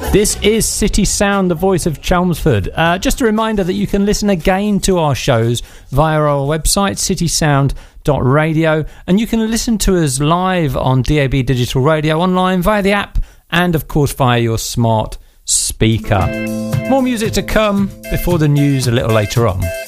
This is City Sound, the voice of Chelmsford. Just a reminder that you can listen again to our shows via our website, citysound.radio, and you can listen to us live on DAB Digital Radio, online via the app, and of course via your smart speaker. More music to come before the news a little later on.